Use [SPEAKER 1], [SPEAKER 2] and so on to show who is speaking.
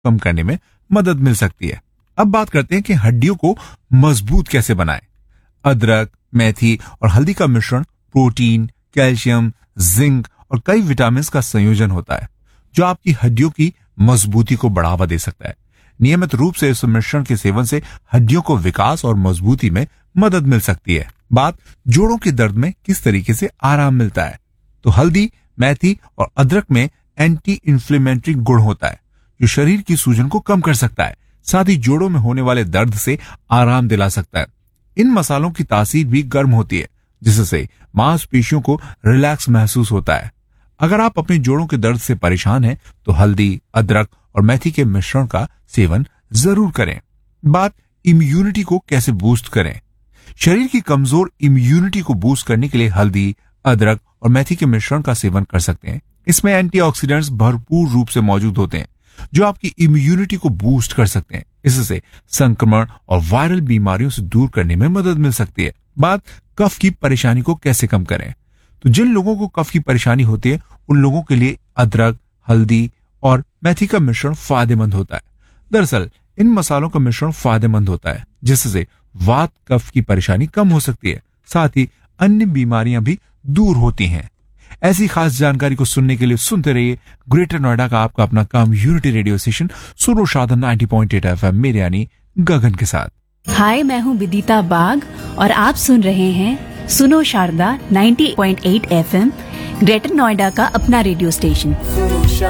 [SPEAKER 1] कम करने में मदद मिल सकती है। अब बात करते हैं कि हड्डियों को मजबूत कैसे बनाएं। अदरक, मेथी और हल्दी का मिश्रण प्रोटीन, कैल्शियम, जिंक और कई विटामिन का संयोजन होता है जो आपकी हड्डियों की मजबूती को बढ़ावा दे सकता है। नियमित रूप से इस मिश्रण के सेवन से हड्डियों को विकास और मजबूती में मदद मिल सकती है। बात जोड़ों के दर्द में किस तरीके से आराम मिलता है, तो हल्दी, मेथी और अदरक में एंटी इंफ्लेमेटरी गुण होता है जो शरीर की सूजन को कम कर सकता है, साथ ही जोड़ों में होने वाले दर्द से आराम दिला सकता है। इन मसालों की तासीर भी गर्म होती है जिससे मांसपेशियों को रिलैक्स महसूस होता है। अगर आप अपने जोड़ों के दर्द से परेशान हैं तो हल्दी, अदरक और मेथी के मिश्रण का सेवन जरूर करें। बात इम्यूनिटी को कैसे बूस्ट करें। शरीर की कमजोर इम्यूनिटी को बूस्ट करने के लिए हल्दी, अदरक और मेथी के मिश्रण का सेवन कर सकते हैं। इसमें एंटीऑक्सीडेंट्स भरपूर रूप से मौजूद होते हैं जो आपकी इम्यूनिटी को बूस्ट कर सकते हैं। इससे संक्रमण और वायरल बीमारियों से दूर करने में मदद मिल सकती है। बात कफ की परेशानी को कैसे कम करें, तो जिन लोगों को कफ की परेशानी होती है उन लोगों के लिए अदरक, हल्दी और मेथी का मिश्रण फायदेमंद होता है। दरअसल इन मसालों का मिश्रण फायदेमंद होता है जिससे वात कफ की परेशानी कम हो सकती है, साथ ही अन्य बीमारियां भी दूर होती हैं। ऐसी खास जानकारी को सुनने के लिए सुनते रहिए ग्रेटर नोएडा का आपका अपना कम्युनिटी रेडियो स्टेशन सुनो शारदा 90.8 FM मेरे यानी गगन के साथ।
[SPEAKER 2] हाय, मैं हूँ विदिता बाग और आप सुन रहे हैं सुनो शारदा 90.8 FM ग्रेटर नोएडा का अपना रेडियो स्टेशन।